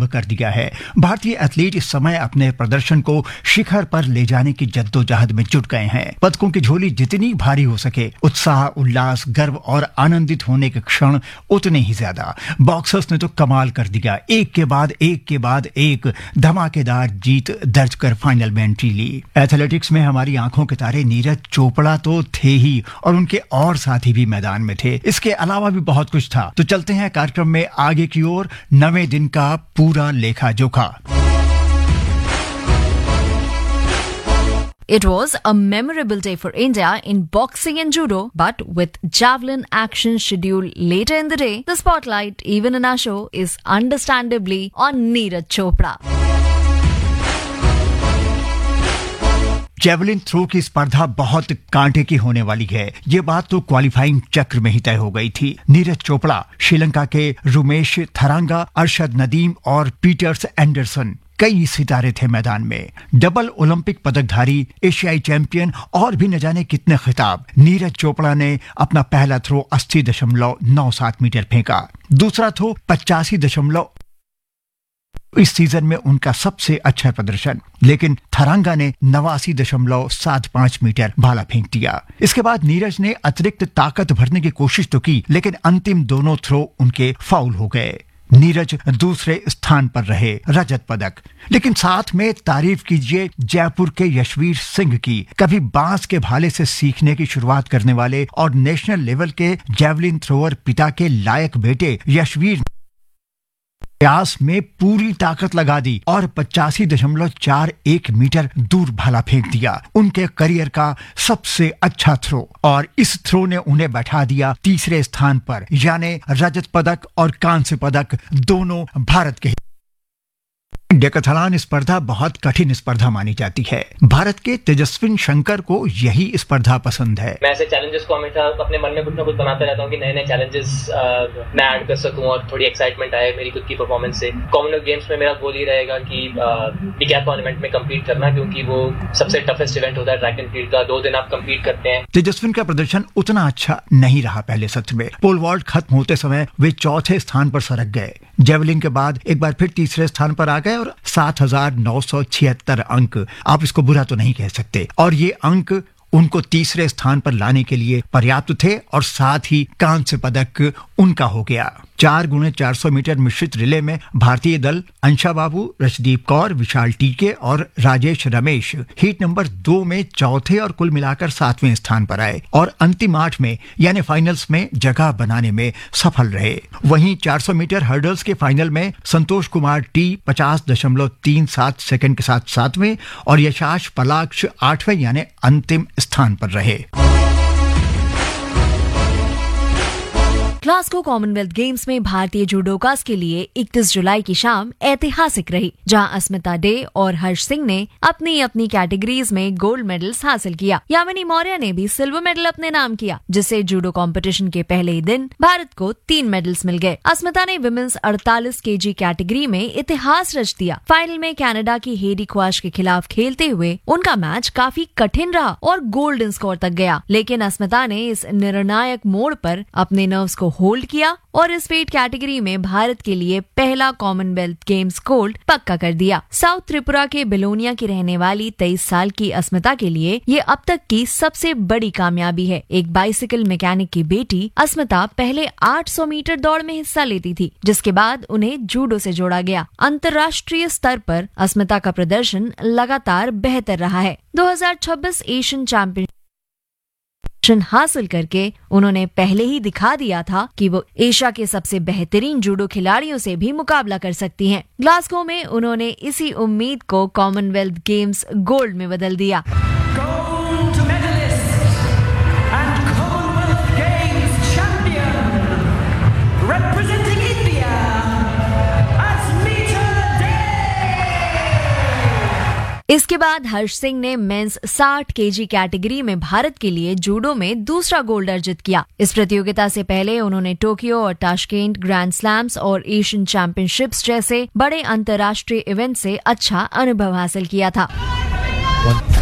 आरंभ कर दिया है। भारतीय एथलीट इस समय अपने प्रदर्शन को शिखर पर ले जाने की जद्दोजहद में जुट गए हैं। पदकों की झोली जितनी भारी हो सके, उत्साह, उल्लास, गर्व और आनंदित होने के क्षण उतने ही ज्यादा। बॉक्सर्स ने तो कमाल कर दिया, एक के बाद एक धमाकेदार जीत दर्ज कर फाइनल में एंट्री ली। एथलेटिक्स में हमारी आंखों के तारे नीरज चोपड़ा तो थे ही, और उनके और साथी भी मैदान में थे। इसके अलावा भी बहुत कुछ था। तो चलते हैं कार्यक्रम में आगे की ओर, नवे दिन का पूरा लेखा जोखा। It was a memorable day for India in boxing and judo, but with javelin action scheduled later in the day, the spotlight, even in our show, is understandably on Neeraj Chopra. Javelin throw की स्पर्धा बहुत कांटे की होने वाली है, ये बात तो क्वालिफाइंग चक्र में ही तय हो गई थी। नीरज चोपड़ा, श्रीलंका के रुमेश थरांगा, अरशद नदीम और पीटर्स एंडरसन, कई सितारे थे मैदान में। डबल ओलंपिक पदकधारी, एशियाई चैंपियन और भी न जाने कितने खिताब। नीरज चोपड़ा ने अपना पहला थ्रो 80.97 मीटर फेंका, दूसरा थ्रो 85. इस सीजन में उनका सबसे अच्छा प्रदर्शन, लेकिन थरांगा ने 89.75 मीटर भाला फेंक दिया। इसके बाद नीरज ने अतिरिक्त ताकत भरने की कोशिश तो की, लेकिन अंतिम दोनों थ्रो उनके फाउल हो गए। नीरज दूसरे स्थान पर रहे, रजत पदक। लेकिन साथ में तारीफ कीजिए जयपुर के यशवीर सिंह की, कभी बांस के भाले से सीखने की शुरुआत करने वाले और नेशनल लेवल के जेवलिन थ्रोअर पिता के लायक बेटे यशवीर प्रयास में पूरी ताकत लगा दी और 85.41 मीटर दूर भाला फेंक दिया। उनके करियर का सबसे अच्छा थ्रो, और इस थ्रो ने उन्हें बैठा दिया तीसरे स्थान पर, यानी रजत पदक और कांस्य पदक दोनों भारत के। डेकाथलॉन स्पर्धा बहुत कठिन स्पर्धा मानी जाती है। भारत के तेजस्विन शंकर को यही स्पर्धा पसंद है। मैं ऐसे चैलेंजेस को हमेशा अपने मन में कुछ ना कुछ बनाते रहता हूँ कि नए नए चैलेंजेस मैं ऐड कर सकूं और थोड़ी एक्साइटमेंट आए मेरी खुद की परफॉर्मेंस से। कॉमनवेल्थ गेम्स में मेरा गोल ही रहेगा कि विज्ञापन इवेंट में कम्पीट करना, क्योंकि वो सबसे टफेस्ट इवेंट होता है ट्रैक एंड फील्ड का। 2 दिन आप कम्पीट करते हैं। तेजस्विन का प्रदर्शन उतना अच्छा नहीं रहा पहले सत्र में। पोल वॉल्ट खत्म होते समय वे चौथे स्थान पर सरक गए। जेवलिन के बाद एक बार फिर तीसरे स्थान पर आ गए और 7,976 अंक। आप इसको बुरा तो नहीं कह सकते, और ये अंक उनको तीसरे स्थान पर लाने के लिए पर्याप्त थे, और साथ ही कांस्य पदक उनका हो गया। 4x400 मीटर मिश्रित रिले में भारतीय दल अंशा बाबू, रशदीप कौर, विशाल टीके और राजेश रमेश हीट नंबर 2 में चौथे और कुल मिलाकर 7वें स्थान पर आए, और अंतिम 8 में यानी फाइनल्स में जगह बनाने में सफल रहे। वहीं 400 मीटर हर्डल्स के फाइनल में संतोष कुमार टी 50.37 सेकंड के साथ 7वें और यशाश पलाक्ष 8वें यानी अंतिम स्थान पर रहे। ग्लासगो कॉमनवेल्थ गेम्स में भारतीय जूडोकास के लिए 31 जुलाई की शाम ऐतिहासिक रही, जहां अस्मिता डे और हर्ष सिंह ने अपनी अपनी कैटेगरीज में गोल्ड मेडल्स हासिल किया। यामिनी मौर्य ने भी सिल्वर मेडल अपने नाम किया, जिससे जूडो कंपटीशन के पहले ही दिन भारत को 3 मेडल्स मिल गए। अस्मिता ने विमेंस 48 kg कैटेगरी में इतिहास रच दिया। फाइनल में कनाडा की हेडी ख्वाश के खिलाफ खेलते हुए उनका मैच काफी कठिन रहा और गोल्डन स्कोर तक गया, लेकिन अस्मिता ने इस निर्णायक मोड़ पर अपने नर्व्स को होल्ड किया और इस वेट कैटेगरी में भारत के लिए पहला कॉमनवेल्थ गेम्स गोल्ड पक्का कर दिया। साउथ त्रिपुरा के बिलोनिया की रहने वाली 23 साल की अस्मिता के लिए ये अब तक की सबसे बड़ी कामयाबी है। एक बाइसिकल मैकेनिक की बेटी अस्मिता पहले 800 मीटर दौड़ में हिस्सा लेती थी, जिसके बाद उन्हें जूडो से जोड़ा गया। अंतर्राष्ट्रीय स्तर पर अस्मिता का प्रदर्शन लगातार बेहतर रहा है। 2026 एशियन चैंपियनशिप हासिल करके उन्होंने पहले ही दिखा दिया था कि वो एशिया के सबसे बेहतरीन जूडो खिलाड़ियों से भी मुकाबला कर सकती हैं। ग्लासगो में उन्होंने इसी उम्मीद को कॉमनवेल्थ गेम्स गोल्ड में बदल दिया। इसके बाद हर्ष सिंह ने मेंस 60 kg कैटेगरी में भारत के लिए जूडो में दूसरा गोल्ड अर्जित किया। इस प्रतियोगिता से पहले उन्होंने टोक्यो और ताशकेंट ग्रैंड स्लैम्स और एशियन चैंपियनशिप्स जैसे बड़े अंतर्राष्ट्रीय इवेंट से अच्छा अनुभव हासिल किया था।